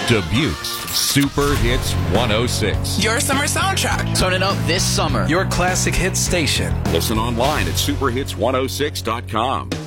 Dubuque's Super Hits 106. Your summer soundtrack. Turn it up this summer. Your classic hit station. Listen online at superhits106.com.